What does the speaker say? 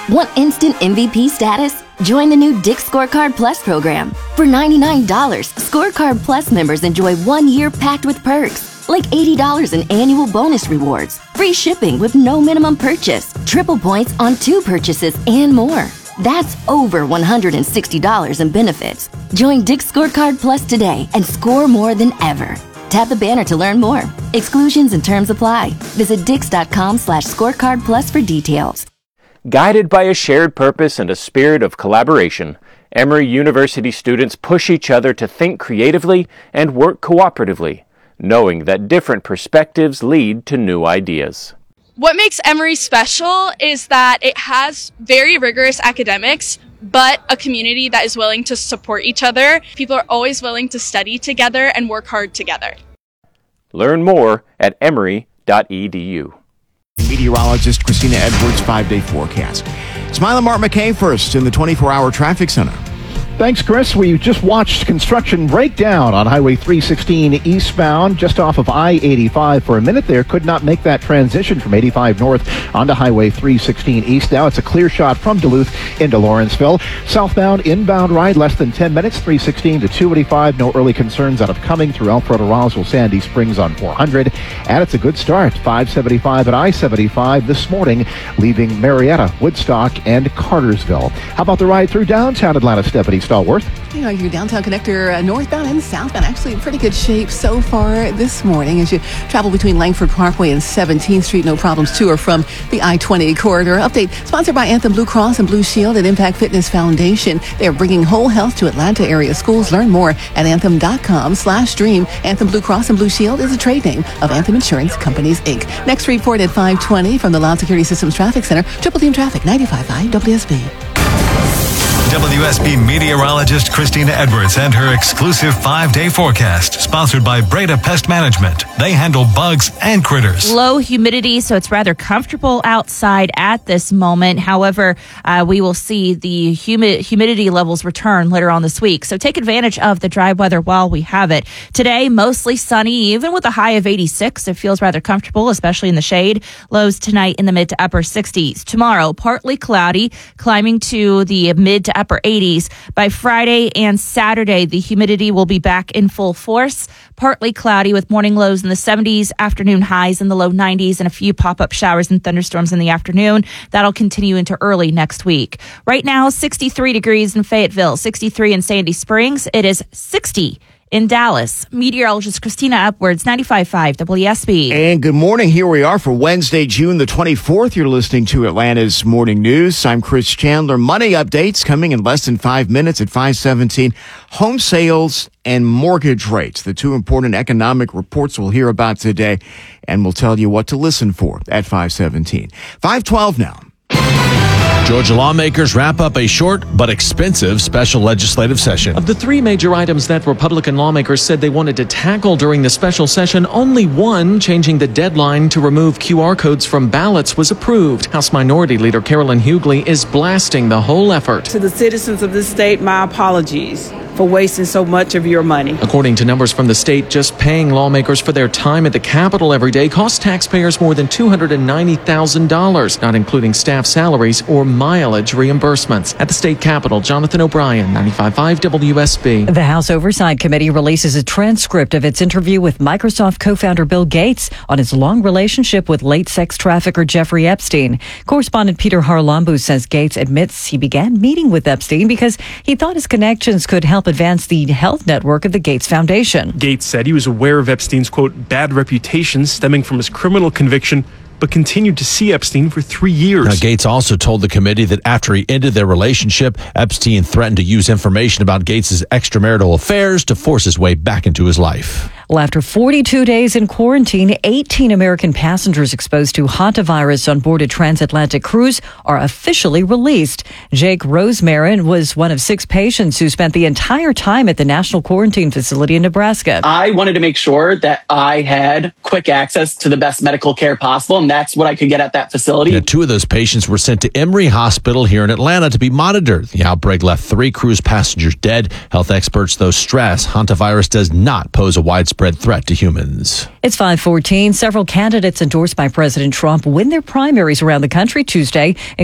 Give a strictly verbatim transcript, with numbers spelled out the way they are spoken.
Want instant M V P status? Join the new Dick's Scorecard Plus program. For ninety-nine dollars, Scorecard Plus members enjoy one year packed with perks, like eighty dollars in annual bonus rewards, free shipping with no minimum purchase, triple points on two purchases, and more. That's over one hundred sixty dollars in benefits. Join Dick's Scorecard Plus today and score more than ever. Tap the banner to learn more. Exclusions and terms apply. Visit dix.com slash scorecard plus for details. Guided by a shared purpose and a spirit of collaboration, Emory University students push each other to think creatively and work cooperatively, knowing that different perspectives lead to new ideas. What makes Emory special is that it has very rigorous academics, but a community that is willing to support each other. People are always willing to study together and work hard together. Learn more at emory dot e d u. Meteorologist Christina Edwards' five-day forecast. Smile and Mark McKay first in the twenty-four hour traffic center. Thanks, Chris. We just watched construction break down on Highway three sixteen eastbound, just off of I eighty-five for a minute there. Could not make that transition from eighty-five north onto Highway three sixteen east. Now it's a clear shot from Duluth into Lawrenceville. Southbound inbound ride, less than ten minutes, three sixteen to two eighty-five. No early concerns out of Cumming through Alpharetta, Roswell, Sandy Springs on four hundred. And it's a good start. five seventy-five at I seventy-five this morning, leaving Marietta, Woodstock, and Cartersville. How about the ride through downtown Atlanta, Stephanie Stallworth? You know, your downtown connector, uh, northbound and southbound, actually in pretty good shape so far this morning as you travel between Langford Parkway and seventeenth Street. No problems to or from the I twenty corridor. Update sponsored by Anthem Blue Cross and Blue Shield and Impact Fitness Foundation. They are bringing whole health to Atlanta area schools. Learn more at anthem.com slash dream. Anthem Blue Cross and Blue Shield is a trade name of Anthem Insurance Companies, Incorporated. Next report at five twenty from the Loud Security Systems Traffic Center. Triple Team Traffic, ninety-five point five W S B. W S B meteorologist Christina Edwards and her exclusive five-day forecast, sponsored by Breda Pest Management. They handle bugs and critters. Low humidity, so it's rather comfortable outside at this moment. However, uh, we will see the humi- humidity levels return later on this week. So take advantage of the dry weather while we have it. Today, mostly sunny, even with a high of eighty-six. It feels rather comfortable, especially in the shade. Lows tonight in the mid to upper sixties. Tomorrow, partly cloudy, climbing to the mid to upper eighties. By Friday and Saturday, the humidity will be back in full force. Partly cloudy with morning lows in the seventies, afternoon highs in the low nineties, and a few pop-up showers and thunderstorms in the afternoon. That'll continue into early next week. Right now, sixty-three degrees in Fayetteville, sixty-three in Sandy Springs. It is sixty in Dallas. Meteorologist Christina Edwards, ninety-five point five W S B. And good morning. Here we are for Wednesday, June the twenty-fourth. You're listening to Atlanta's Morning News. I'm Chris Chandler. Money updates coming in less than five minutes at five seventeen. Home sales and mortgage rates, the two important economic reports we'll hear about today, and we'll tell you what to listen for at five seventeen. five twelve now. Georgia lawmakers wrap up a short but expensive special legislative session. Of the three major items that Republican lawmakers said they wanted to tackle during the special session, only one, changing the deadline to remove Q R codes from ballots, was approved. House Minority Leader Carolyn Hughley is blasting the whole effort. To the citizens of this state, my apologies for wasting so much of your money. According to numbers from the state, just paying lawmakers for their time at the Capitol every day costs taxpayers more than two hundred ninety thousand dollars, not including staff salaries or mileage reimbursements. At the state Capitol, Jonathan O'Brien, ninety-five point five W S B. The House Oversight Committee releases a transcript of its interview with Microsoft co-founder Bill Gates on his long relationship with late sex trafficker Jeffrey Epstein. Correspondent Peter Harlambu says Gates admits he began meeting with Epstein because he thought his connections could help advance the health network of the Gates Foundation. Gates said he was aware of Epstein's, quote, bad reputation stemming from his criminal conviction, but continued to see Epstein for three years. Now, Gates also told the committee that after he ended their relationship, Epstein threatened to use information about Gates' extramarital affairs to force his way back into his life. Well, after forty-two days in quarantine, eighteen American passengers exposed to hantavirus on board a transatlantic cruise are officially released. Jake Rosemarin was one of six patients who spent the entire time at the National Quarantine Facility in Nebraska. I wanted to make sure that I had quick access to the best medical care possible, and that's what I could get at that facility. Now, two of those patients were sent to Emory Hospital here in Atlanta to be monitored. The outbreak left three cruise passengers dead. Health experts, though, stress hantavirus does not pose a widespread threat to humans. It's five fourteen. Several candidates endorsed by President Trump win their primaries around the country Tuesday,